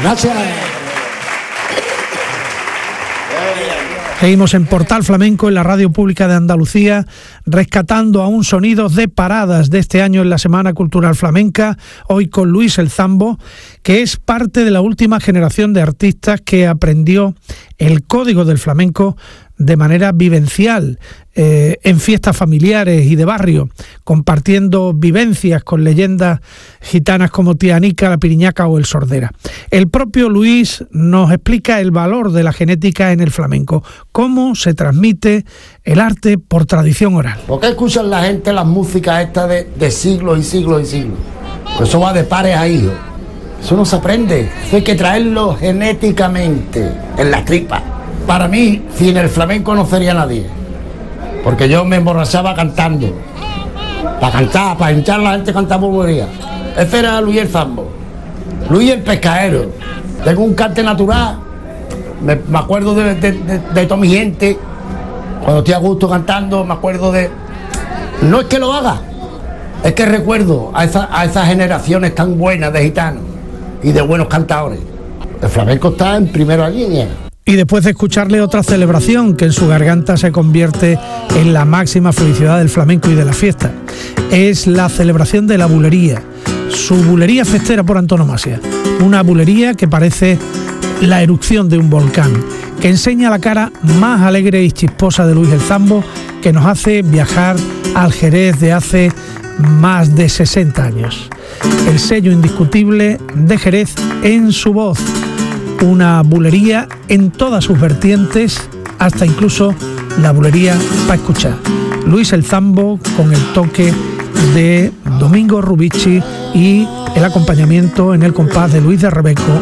Gracias. Seguimos en Portal Flamenco, en la Radio Pública de Andalucía, rescatando aún sonidos de paradas de este año en la Semana Cultural Flamenca, hoy con Luis El Zambo, que es parte de la última generación de artistas que aprendió el código del flamenco de manera vivencial, en fiestas familiares y de barrio, compartiendo vivencias con leyendas gitanas como Tía Anica, la Piriñaca o el Sordera. El propio Luis nos explica el valor de la genética en el flamenco, cómo se transmite el arte por tradición oral. ¿Por qué escuchan la gente las músicas estas de siglos y siglos y siglos? Pues eso va de pares a hijos. Eso no se aprende, eso hay que traerlo genéticamente, en la tripa. Para mí, sin el flamenco no sería nadie, porque yo me emborrachaba cantando. Para cantar, para hinchar la gente cantaba burbujería. Ese era Luis El Zambo, Luis el pescadero. Tengo un cante natural, me acuerdo de toda mi gente. Cuando estoy a gusto cantando, me acuerdo de... No es que lo haga, es que recuerdo a esas generaciones tan buenas de gitanos y de buenos cantadores. El flamenco está en primera línea. Y después de escucharle otra celebración que en su garganta se convierte en la máxima felicidad del flamenco y de la fiesta, es la celebración de la bulería, su bulería festera por antonomasia, una bulería que parece la erupción de un volcán, que enseña la cara más alegre y chisposa de Luis El Zambo, que nos hace viajar al Jerez de hace más de 60 años. El sello indiscutible de Jerez en su voz. Una bulería en todas sus vertientes, hasta incluso la bulería para escuchar. Luis El Zambo con el toque de Domingo Rubici y el acompañamiento en el compás de Luis de Rebeco